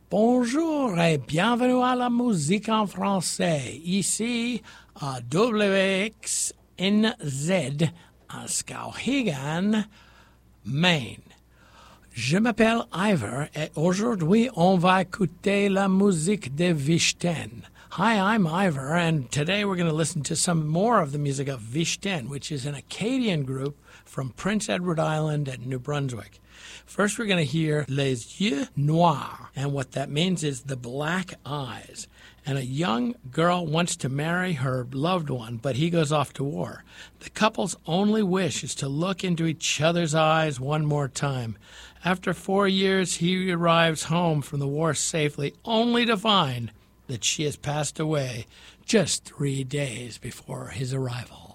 Bonjour et bienvenue à la musique en français, ici à WXNZ à Skowhegan, Maine. Je m'appelle Ivor et aujourd'hui on va écouter la musique de Vichten. Hi, I'm Ivor, and today we're going to listen to some more of the music of Vichten, which is an Acadian group from Prince Edward Island at New Brunswick. First, we're going to hear Les Yeux Noirs, and what that means is the black eyes. And a young girl wants to marry her loved one, but he goes off to war. The couple's only wish is to look into each other's eyes one more time. After 4 years, he arrives home from the war safely, only to find that she has passed away just 3 days before his arrival.